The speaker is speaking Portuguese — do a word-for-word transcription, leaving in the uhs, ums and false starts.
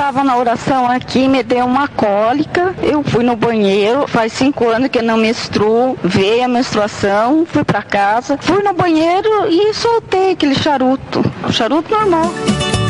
estava na oração aqui, me deu uma cólica, eu fui no banheiro, faz cinco anos que eu não menstruo, veio a menstruação, fui para casa, fui no banheiro e soltei aquele charuto, charuto normal.